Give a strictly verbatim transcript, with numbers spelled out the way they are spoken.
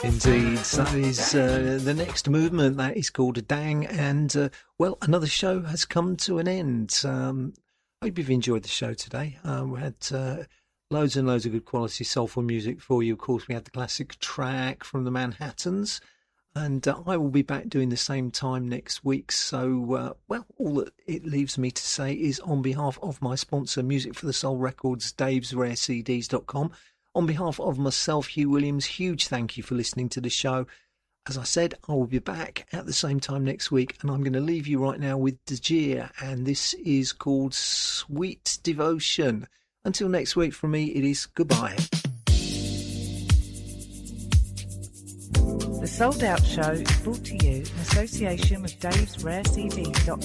Indeed, that is uh, the next movement. That is called a Dang, and uh, well, another show has come to an end. Um, I hope you've enjoyed the show today. Uh, we had uh, loads and loads of good quality soulful music for you. Of course, we had the classic track from the Manhattans, and uh, I will be back doing the same time next week. So, uh, well, all that it leaves me to say is, on behalf of my sponsor, Music for the Soul Records, Daves Rare C Ds dot com. On behalf of myself, Hugh Williams, huge thank you for listening to the show. As I said, I will be back at the same time next week, and I'm going to leave you right now with Dejir, and this is called Sweet Devotion. Until next week, from me, it is goodbye. The Sold Out Show is brought to you in association with Daves Rare C Ds dot com.